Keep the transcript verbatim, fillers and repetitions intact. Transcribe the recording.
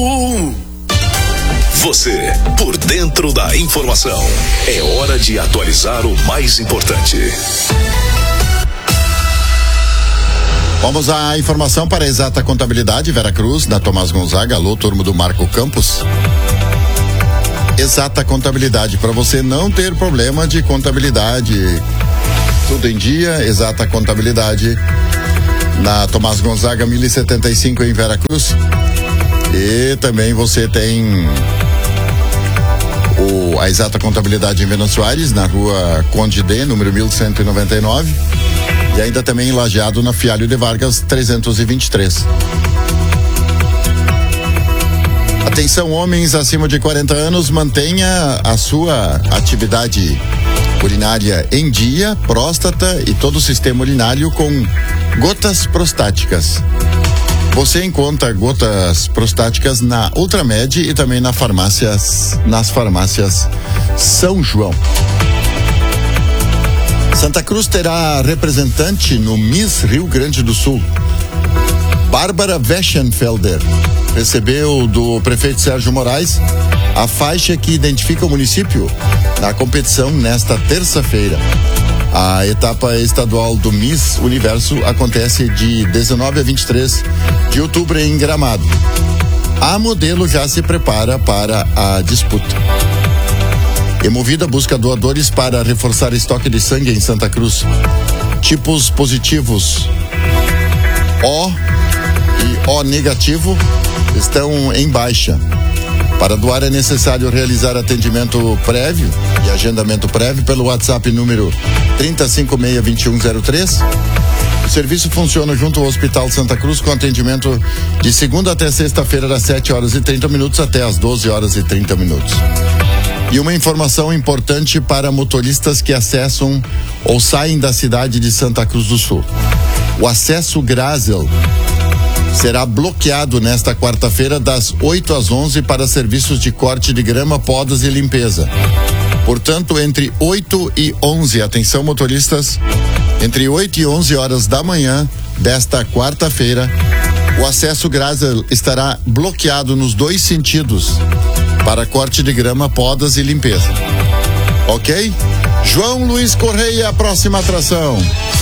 Um. Você, por dentro da informação. É hora de atualizar o mais importante. Vamos à informação para a Exata Contabilidade, Veracruz, da Tomás Gonzaga. Alô, turma do Marco Campos. Exata Contabilidade, para você não ter problema de contabilidade. Tudo em dia, Exata Contabilidade, na Tomás Gonzaga mil e setenta e cinco em Veracruz. E também você tem o, a Exata Contabilidade em Venâncio Soares, na rua Conde D, número mil cento e noventa e nove. E ainda também em Lajeado, na Fialho de Vargas trezentos e vinte e três. Atenção, homens acima de quarenta anos, mantenha a sua atividade urinária em dia, próstata e todo o sistema urinário com gotas prostáticas. Você encontra gotas prostáticas na Ultramed e também na farmácias, nas farmácias São João. Santa Cruz terá representante no Miss Rio Grande do Sul. Bárbara Weschenfelder recebeu do prefeito Sérgio Moraes a faixa que identifica o município na competição nesta terça-feira. A etapa estadual do Miss Universo acontece de dezenove a vinte e três de outubro em Gramado. A modelo já se prepara para a disputa. Hemovida busca doadores para reforçar estoque de sangue em Santa Cruz. Tipos positivos O e O negativo estão em baixa. Para doar é necessário realizar atendimento prévio e agendamento prévio pelo WhatsApp número trinta e cinco seis, vinte e um zero três. O serviço funciona junto ao Hospital Santa Cruz com atendimento de segunda até sexta-feira das sete horas e trinta minutos até as doze horas e trinta minutos. E uma informação importante para motoristas que acessam ou saem da cidade de Santa Cruz do Sul. O acesso Grasel será bloqueado nesta quarta-feira das oito às onze para serviços de corte de grama, podas e limpeza. Portanto, entre oito e onze, atenção motoristas, entre oito e onze horas da manhã desta quarta-feira, o acesso Grasel estará bloqueado nos dois sentidos para corte de grama, podas e limpeza. Ok? João Luiz Correia, a próxima atração.